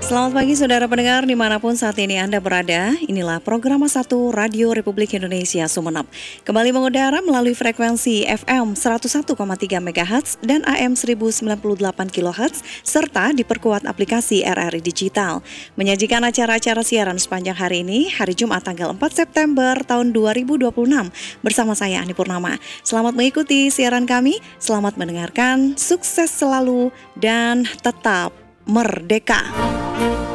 Selamat pagi saudara pendengar dimanapun saat ini Anda berada. Inilah program 1 Radio Republik Indonesia Sumeneb. Kembali mengudara melalui frekuensi FM 101,3 MHz dan AM 1098 kHz serta diperkuat aplikasi RRI Digital. Menyajikan acara-acara siaran sepanjang hari ini, hari Jumat tanggal 4 September tahun 2026 bersama saya Ani Purnama. Selamat mengikuti siaran kami, selamat mendengarkan, sukses selalu dan tetap merdeka.